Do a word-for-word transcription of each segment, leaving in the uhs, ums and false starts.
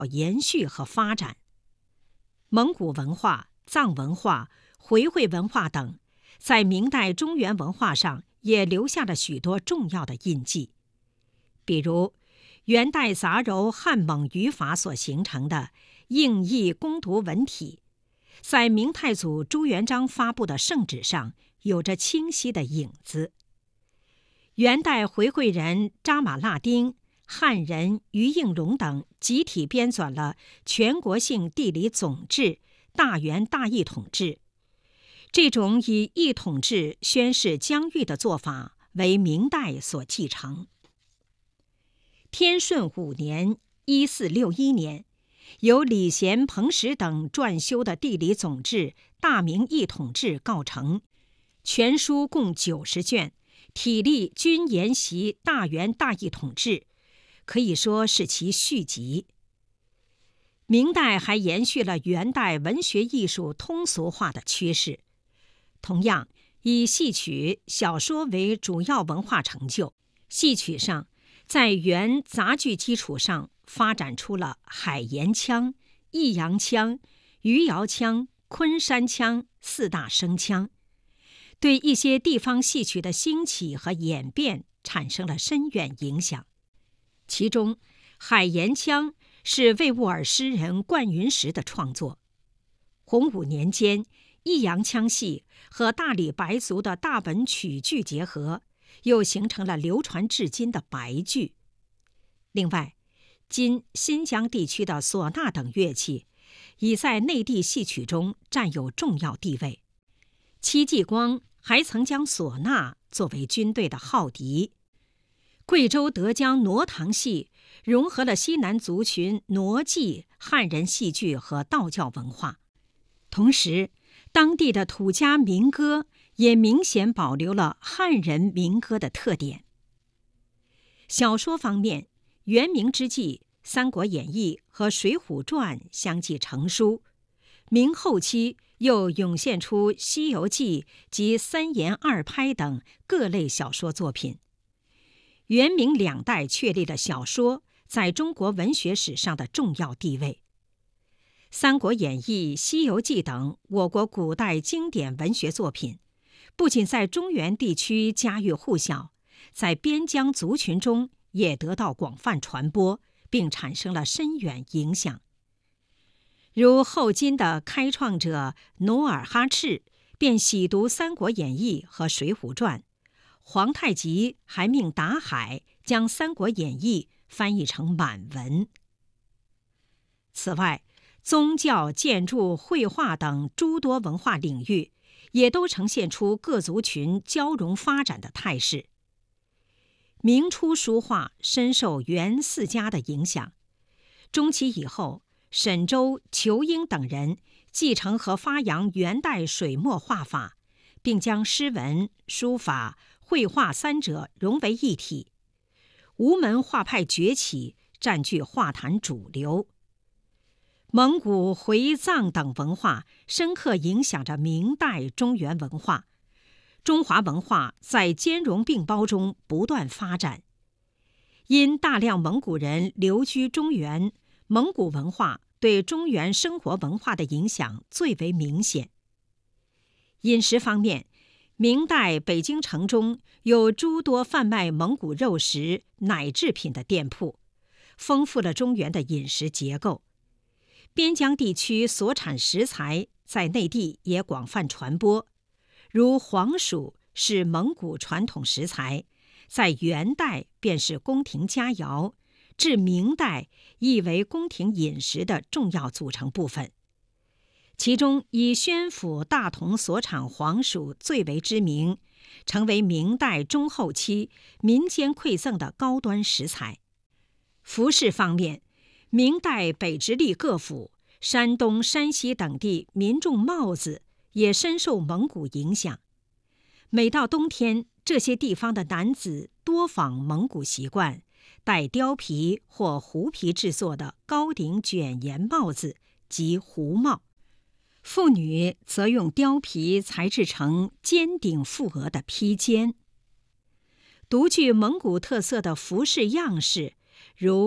延续和发展。蒙古文化、藏文化、回回文化等，在明代中原文化上也留下了许多重要的印记。比如，元代杂糅汉蒙语法所形成的应义攻读文体，在明太祖朱元璋发布的圣旨上有着清晰的影子。元代回回人扎马腊丁、汉人于应龙等集体编纂了全国性地理总志、大元大义统志。这种以义统志宣示疆域的做法为明代所继承。天顺五年（一四六一年），由李贤、彭石等撰修的地理总志《大明义统志》告成，全书共九十卷，体例均沿袭大元大义统志，可以说是其续集。明代还延续了元代文学艺术通俗化的趋势，同样以戏曲、小说为主要文化成就。戏曲上，在原杂剧基础上发展出了海盐腔、益阳腔、余姚腔、昆山腔四大声腔，对一些地方戏曲的兴起和演变产生了深远影响。其中，海盐腔是魏兀尔诗人冠云石的创作。洪武年间，益阳腔戏和大理白族的大本曲剧结合，又形成了流传至今的白剧。另外，今新疆地区的唢呐等乐器已在内地戏曲中占有重要地位。戚继光还曾将唢呐作为军队的号笛。贵州德江傩堂戏融合了西南族群傩祭、汉人戏剧和道教文化，同时当地的土家民歌也明显保留了汉人民歌的特点。小说方面，元明之际，《三国演义》和《水浒传》相继成书，明后期又涌现出《西游记》及三言二拍等各类小说作品。元明两代确立了小说在中国文学史上的重要地位。《三国演义》《西游记》等我国古代经典文学作品，不仅在中原地区家喻户晓，在边疆族群中也得到广泛传播，并产生了深远影响。如后金的开创者努尔哈赤便喜读《三国演义》和《水浒传》，皇太极还命达海将《三国演义》翻译成满文。此外，宗教、建筑、绘画等诸多文化领域也都呈现出各族群交融发展的态势。明初书画深受元四家的影响，中期以后，沈周、仇英等人继承和发扬元代水墨画法，并将诗文、书法、绘画三者融为一体。吴门画派崛起，占据画坛主流。蒙古、回藏等文化深刻影响着明代中原文化，中华文化在兼容并包中不断发展。因大量蒙古人流居中原，蒙古文化对中原生活文化的影响最为明显。饮食方面，明代北京城中有诸多贩卖蒙古肉食、奶制品的店铺，丰富了中原的饮食结构。边疆地区所产食材在内地也广泛传播，如黄薯是蒙古传统食材，在元代便是宫廷佳肴，至明代亦为宫廷饮食的重要组成部分。其中以宣府大同所产黄薯最为知名，成为明代中后期民间馈赠的高端食材。服饰方面，明代北直隶各府、山东、山西等地民众帽子也深受蒙古影响。每到冬天，这些地方的男子多仿蒙古习惯，戴貂皮或狐皮制作的高顶卷檐帽子及狐帽。妇女则用貂皮裁制成尖顶覆额的披肩。独具蒙古特色的服饰样式，如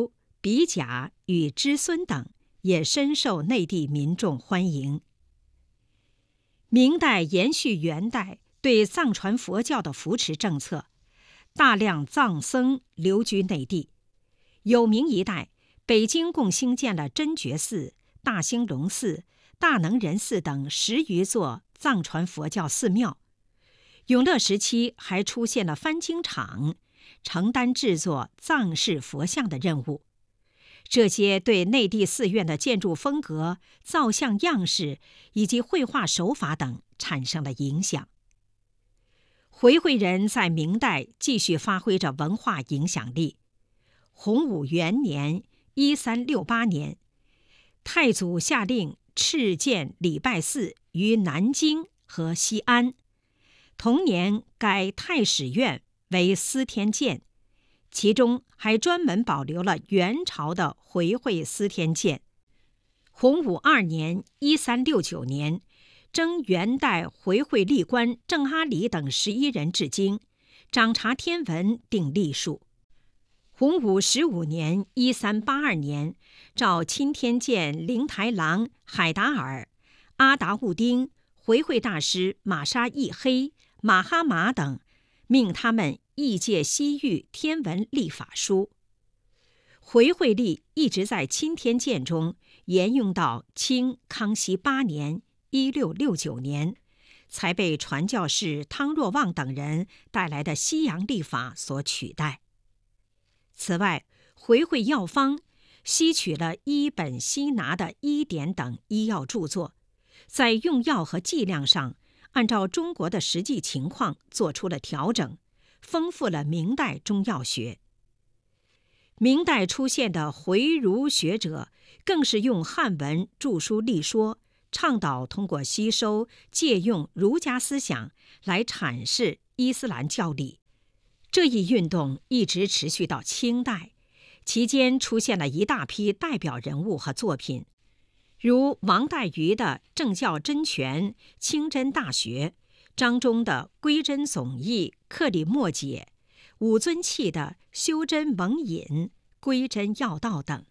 比甲与知孙等也深受内地民众欢迎。明代延续元代对藏传佛教的扶持政策，大量藏僧流居内地。有明一代，北京共兴建了真觉寺、大兴隆寺、大能仁寺等十余座藏传佛教寺庙。永乐时期还出现了翻经厂，承担制作藏式佛像的任务。这些对内地寺院的建筑风格、造像样式以及绘画手法等产生了影响。回回人在明代继续发挥着文化影响力。洪武元年（一三六八年），太祖下令敕建礼拜寺于南京和西安，同年改太史院为司天监，其中还专门保留了元朝的回会司天监。洪武二年（一三六九年），征元代回会历官郑阿里等十一人至京，掌察天文，定历数。洪武十五年（一三八二年），召钦天监灵台郎海达尔、阿达兀丁、回会大师玛莎易黑、马哈马等，命他们译介西域天文历法书。回会历一直在钦天监中沿用到清康熙八年（一六六九年），才被传教士汤若望等人带来的西洋历法所取代。此外，回会药方吸取了伊本希拿的医典等医药著作，在用药和剂量上按照中国的实际情况做出了调整，丰富了明代中药学。明代出现的回儒学者更是用汉文著书立说，倡导通过吸收、借用儒家思想来阐释伊斯兰教理。这一运动一直持续到清代，期间出现了一大批代表人物和作品，如王代余的《政教真诠》《清真大学》，张忠的《归真总义》《克里墨解》，武尊器的《修真蒙引》《归真要道》等。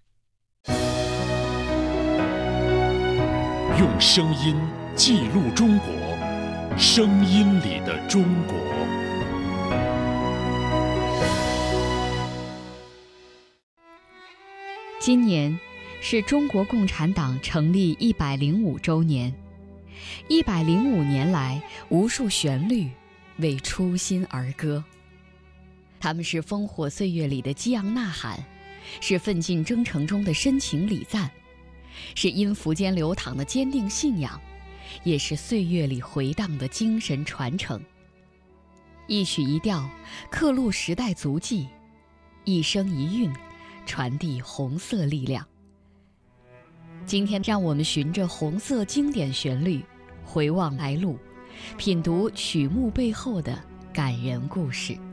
用声音记录中国，声音里的中国。 今年是中国共产党成立一百零五周年，一百零五年来，无数旋律为初心而歌。他们是烽火岁月里的激昂呐喊，是奋进征程中的深情礼赞，是音符间流淌的坚定信仰，也是岁月里回荡的精神传承。一曲一调，刻录时代足迹；一声一韵，传递红色力量。今天，让我们循着红色经典旋律，回望来路，品读曲目背后的感人故事。